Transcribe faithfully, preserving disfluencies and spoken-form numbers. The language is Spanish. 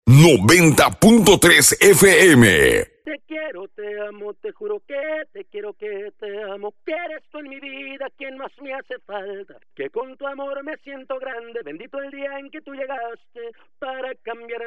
noventa punto tres F M. Te quiero, te amo, te juro que te quiero, que te amo, que eres tú en mi vida quien más me hace falta, que con tu amor me siento grande, bendito el día en que tú llegaste para cambiar